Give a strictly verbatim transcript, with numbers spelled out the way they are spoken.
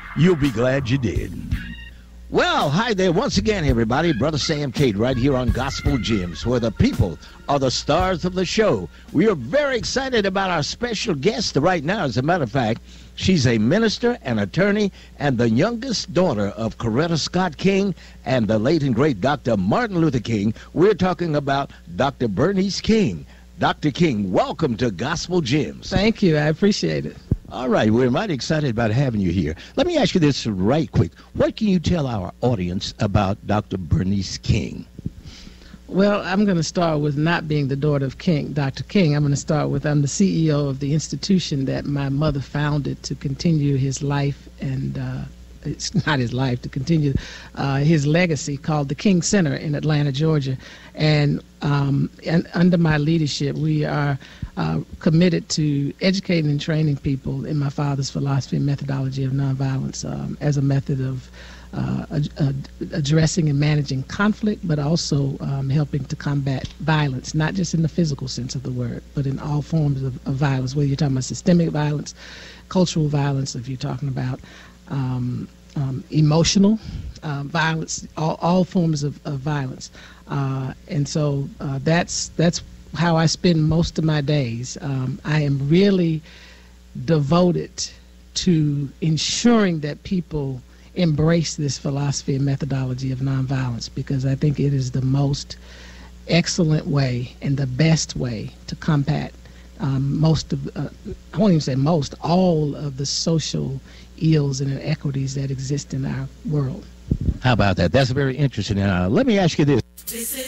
You'll be glad you did. Well, hi there once again, everybody. Brother Sam Cade right here on Gospel Gems, where the people are the stars of the show. We are very excited about our special guest right now. As a matter of fact, she's a minister, an attorney, and the youngest daughter of Coretta Scott King and the late and great Doctor Martin Luther King. We're talking about Doctor Bernice King. Doctor King, welcome to Gospel Gems. Thank you. I appreciate it. All right, we're mighty excited about having you here. Let me ask you this right quick. What can you tell our audience about Doctor Bernice King? Well, I'm going to start with not being the daughter of King, Doctor King. I'm going to start with I'm the C E O of the institution that my mother founded to continue his life and uh, it's not his life, to continue uh, his legacy, called the King Center in Atlanta, Georgia. And, um, and under my leadership, we are uh, committed to educating and training people in my father's philosophy and methodology of nonviolence um, as a method of uh, ad ad addressing and managing conflict, but also um, helping to combat violence, not just in the physical sense of the word, but in all forms of, of violence, whether you're talking about systemic violence, cultural violence, if you're talking about Um, um, emotional uh, violence, all, all forms of, of violence, uh, and so uh, that's that's how I spend most of my days. Um, I am really devoted to ensuring that people embrace this philosophy and methodology of nonviolence, because I think it is the most excellent way and the best way to combat Um, most of, uh, I won't even say most, all of the social ills and inequities that exist in our world. How about that? That's very interesting. Uh, let me ask you this.